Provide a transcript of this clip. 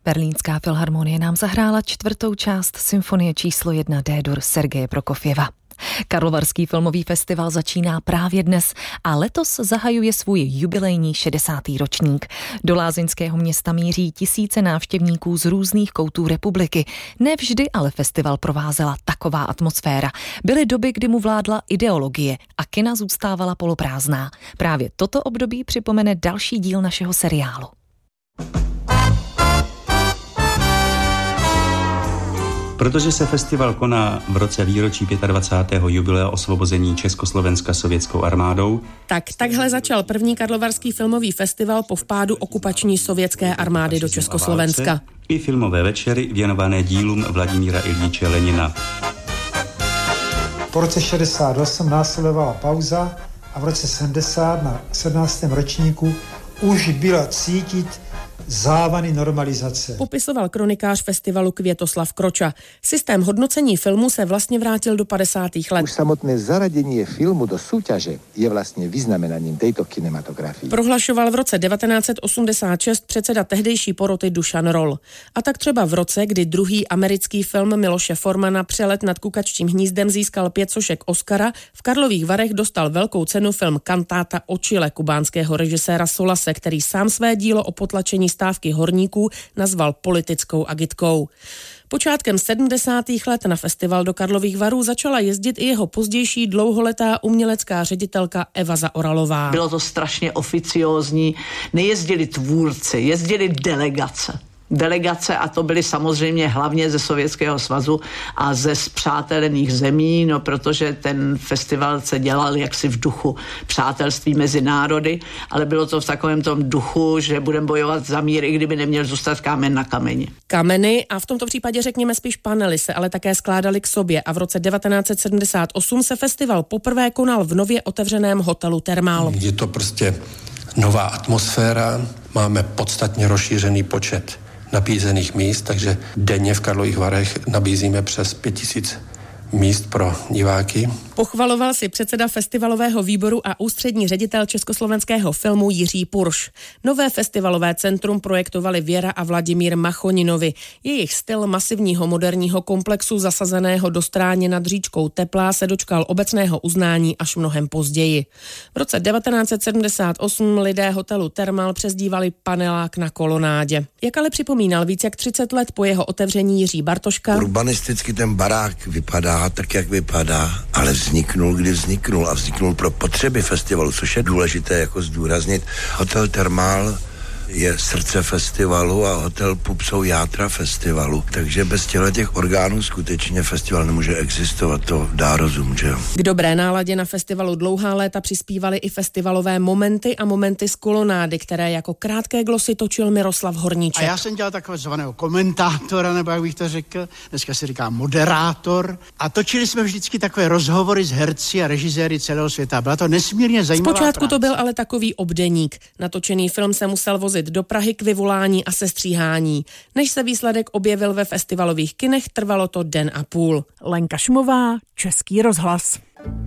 Berlínská filharmonie nám zahrála 4. část symfonie číslo 1 D-dur Sergeje Prokofjeva. Karlovarský filmový festival začíná právě dnes a letos zahajuje svůj jubilejní 60. ročník. Do lázeňského města míří tisíce návštěvníků z různých koutů republiky. Nevždy ale festival provázela taková atmosféra. Byly doby, kdy mu vládla ideologie a kina zůstávala poloprázdná. Právě toto období připomene další díl našeho seriálu. Protože se festival koná v roce výročí 25. jubilea osvobození Československa sovětskou armádou. Takhle začal první karlovarský filmový festival po vpádu okupační sovětské armády do Československa. I filmové večery věnované dílům Vladimíra Iljiče Lenina. Po roce 68 následovala pauza a v roce 70 na 17. ročníku už byla cítit závany normalizace. Popisoval kronikář festivalu Květoslav Kroča. Systém hodnocení filmu se vlastně vrátil do 50. let. Už samotné zaradění filmu do soutěže je vlastně vyznamenaním této kinematografie. Prohlašoval v roce 1986 předseda tehdejší poroty Dušan Roll. A tak třeba v roce, kdy druhý americký film Miloše Formana Přelet nad kukaččím hnízdem získal 5 sošek Oscara, v Karlových Varech dostal velkou cenu film Kantáta o Chile kubánského režiséra Solase, který sám své dílo o potlačení stávky horníků nazval politickou agitkou. Počátkem 70. let na festival do Karlových Varů začala jezdit i jeho pozdější dlouholetá umělecká ředitelka Eva Zaoralová. Bylo to strašně oficiózní, nejezdili tvůrci, jezdili delegace a to byly samozřejmě hlavně ze Sovětského svazu a ze spřátelených zemí, protože ten festival se dělal jaksi v duchu přátelství mezi národy, ale bylo to v takovém tom duchu, že budeme bojovat za mír, i kdyby neměl zůstat kámen na kameni. Kameny, a v tomto případě řekněme spíš panely, se ale také skládaly k sobě a v roce 1978 se festival poprvé konal v nově otevřeném hotelu Thermal. Je to prostě nová atmosféra, máme podstatně rozšířený počet nabízených míst, takže denně v Karlových Varech nabízíme přes 5000 míst pro diváky. Pochvaloval si předseda festivalového výboru a ústřední ředitel československého filmu Jiří Purš. Nové festivalové centrum projektovali Věra a Vladimír Machoninovi. Jejich styl masivního moderního komplexu zasazeného do stráně nad říčkou Teplá se dočkal obecného uznání až mnohem později. V roce 1978 lidé hotelu Thermal přezdívali panelák na kolonádě. Jak ale připomínal víc jak 30 let po jeho otevření Jiří Bartoška. Urbanisticky ten barák vypadá tak, jak vypadá, ale vzniknul, kdy vzniknul a vzniknul pro potřeby festivalu, což je důležité jako zdůraznit. Hotel Thermal je srdce festivalu a hotel Pub jsou játra festivalu. Takže bez těch orgánů skutečně festival nemůže existovat, to dá rozum, že jo. K dobré náladě na festivalu dlouhá léta přispívaly i festivalové momenty a momenty z kolonády, které jako krátké glosy točil Miroslav Horníček. A já jsem dělal takového zvaného komentátora, nebo jak bych to řekl, dneska se říká moderátor. A točili jsme vždycky takové rozhovory s herci a režiséry celého světa. Byla to nesmírně zajímavá Zpočátku práce. to byl ale takový obdeník. Natočený film se musel vozit do Prahy k vyvolání a sestříhání. Než se výsledek objevil ve festivalových kinech, trvalo to den a půl. Lenka Šumová, Český rozhlas.